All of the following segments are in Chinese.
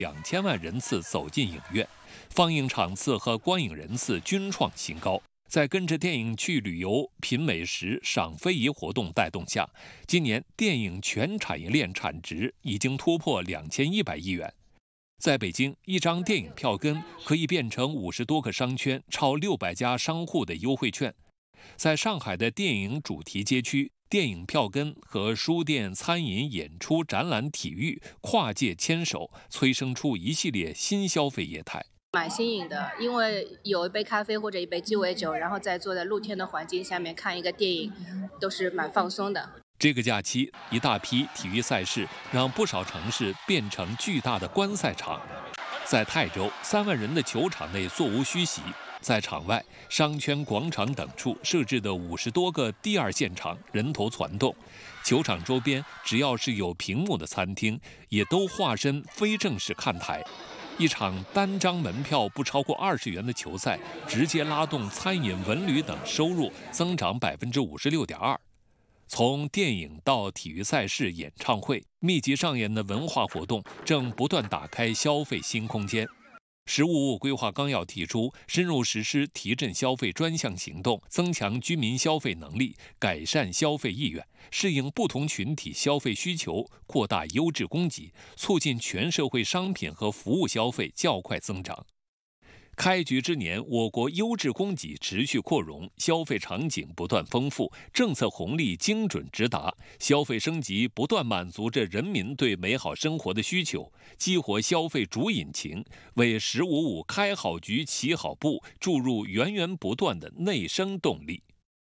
2000万人次走进影院，放映场次和观影人次均创新高。在跟着电影去旅游、品美食、赏非遗活动带动下，今年电影全产业链产值已经突破2100亿元。在北京，一张电影票根可以变成50多个商圈、超600家商户的优惠券。在上海的电影主题街区，电影票根和书店、餐饮、演出、展览、体育跨界牵手，催生出一系列新消费业态。 蛮新颖的，因为有一杯咖啡或者一杯鸡尾酒，然后再坐在露天的环境下面看一个电影，都是蛮放松的。 这个假期，一大批体育赛事让不少城市变成巨大的观赛场。在泰州，3万人的球场内座无虚席，在场外、商圈、广场等处设置的50多个第二现场人头攒动。球场周边只要是有屏幕的餐厅，也都化身非正式看台。一场单张门票不超过20元的球赛，直接拉动餐饮、文旅等收入增长56.2%。从电影到体育赛事、演唱会，密集上演的文化活动正不断打开消费新空间。“15+5”规划纲要提出，深入实施提振消费专项行动，增强居民消费能力，改善消费意愿，适应不同群体消费需求，扩大优质供给，促进全社会商品和服务消费较快增长。开局之年，我国优质供给持续扩容，消费场景不断丰富，政策红利精准直达，消费升级不断满足着人民对美好生活的需求，激活消费主引擎，为“15+5”开好局、起好步注入源源不断的内生动力。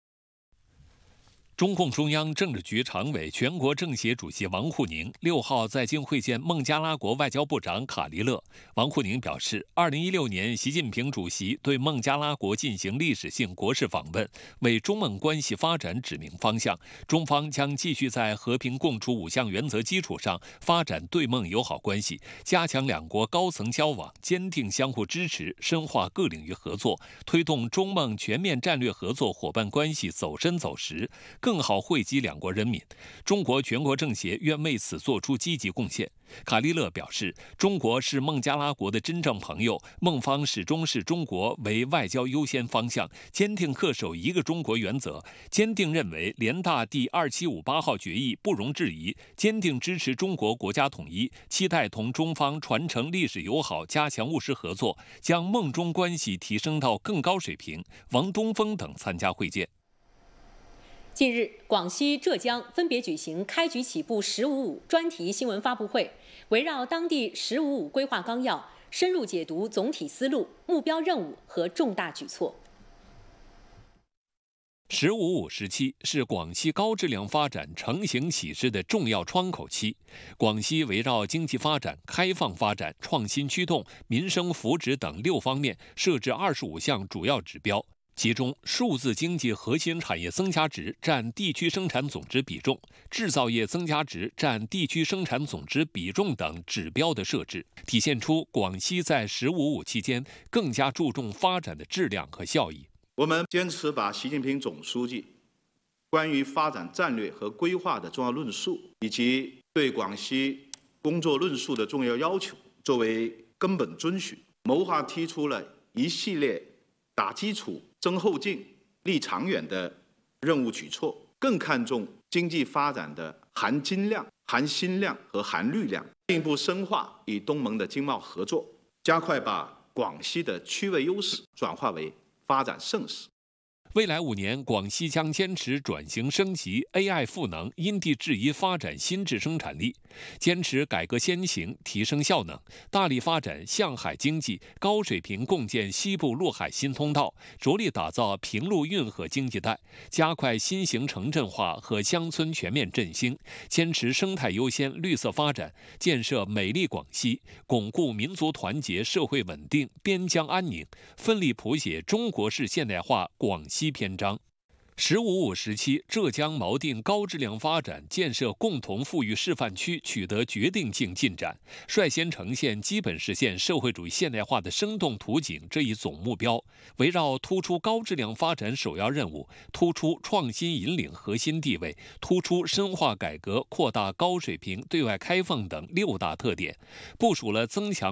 中共中央政治局常委、全国政协主席王沪宁6号在京会见孟加拉国外交部长卡利勒。王沪宁表示，2016年习近平主席对孟加拉国进行历史性国事访问，为中孟关系发展指明方向。中方将继续在和平共处5项原则基础上发展对孟友好关系，加强两国高层交往，坚定相互支持，深化各领域合作，推动中孟全面战略合作伙伴关系走深走实，更好惠及两国人民。中国全国政协愿为此做出积极贡献。卡利勒表示，中国是孟加拉国的真正朋友，孟方始终视中国为外交优先方向，坚定恪守一个中国原则，坚定认为联大第2758号决议不容置疑，坚定支持中国国家统一，期待同中方传承历史友好，加强务实合作，将孟中关系提升到更高水平。王东峰等参加会见。 近日，广西、浙江分别举行开局起步“15+5”专题新闻发布会，围绕当地“15+5”规划纲要，深入解读总体思路、目标任务和重大举措。 “15+5”时期是广西高质量发展成型启示的重要窗口期。广西围绕经济发展、开放发展、创新驱动、民生福祉等6方面设置25项主要指标。其中，数字经济核心产业增加值占地区生产总值比重、制造业增加值占地区生产总值比重等指标的设置，体现出广西在“15+5”期间更加注重发展的质量和效益。 我们坚持把习近平总书记关于发展战略和规划的重要论述，以及对广西工作论述的重要要求作为根本遵循，谋划提出了一系列打基础、增后劲、立长远的任务举措，更看重经济发展的含金量、含新量和含绿量，进一步深化与东盟的经贸合作，加快把广西的区位优势转化为发展盛世。 未来5年，广西将坚持转型升级、AI 赋能、因地制宜发展新质生产力，坚持改革先行、提升效能，大力发展向海经济，高水平共建西部陆海新通道，着力打造平陆运河经济带，加快新型城镇化和乡村全面振兴，坚持生态优先、绿色发展，建设美丽广西，巩固民族团结、社会稳定、边疆安宁，奋力谱写中国式现代化广西篇章。 “15+5”时期，浙江锚定高质量发展、建设共同富裕示范区取得决定性进展，率先呈现基本实现社会主义现代化的生动图景这一总目标。围绕突出高质量发展首要任务、突出创新引领核心地位、突出深化改革、扩大高水平对外开放等6大特点，部署了增强